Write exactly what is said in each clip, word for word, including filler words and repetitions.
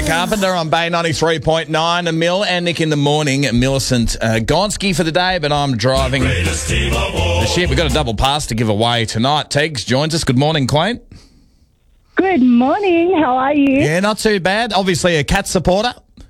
Carpenter on Bay ninety-three point nine. Mill and Nick in the morning. Millicent uh, Gonski for the day, but I'm driving the ship. We've got a double pass to give away tonight. Tegs joins us. Good morning, Quaint. Good morning. How are you? Yeah, not too bad. Obviously a Cat supporter.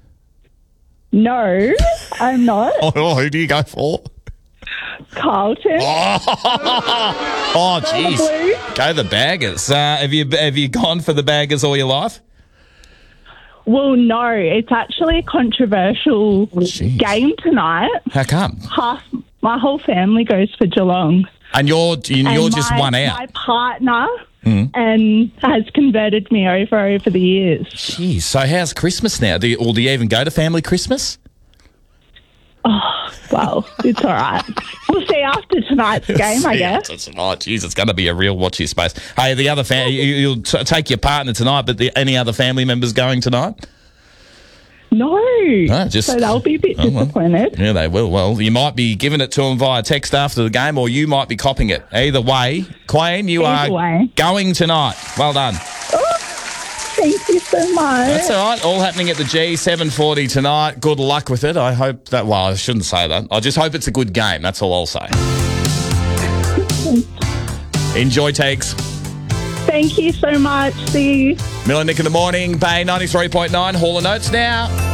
No, I'm not. Oh, who do you go for? Carlton. Oh, jeez. Go the Baggers. Uh, have you have you gone for the Baggers all your life? Well, no. It's actually a controversial Jeez. game tonight. How come? Half my whole family goes for Geelong. And you're you're and just my, one out. My partner Mm. and has converted me over over the years. Jeez. So how's Christmas now? Do you, or do you even go to family Christmas? Oh, well, it's all right. We'll see after tonight's game, I guess. It's, oh, jeez, it's going to be a real watchy space. Hey, the other fam- you, you'll t- take your partner tonight, but the, any other family members going tonight? No. No, just, so they'll be a bit oh, well. disappointed. Yeah, they will. Well, you might be giving it to them via text after the game, or you might be copping it. Either way, Queen, you Either are way. going tonight. Well done. Oh, thank you so much. That's all right. All happening at the G, seven forty tonight. Good luck with it. I hope that, well, I shouldn't say that. I just hope it's a good game. That's all I'll say. Enjoy, Tegs. Thank you so much. See you. Mill and Nick in the morning. Bay ninety-three point nine. Hall of Notes now.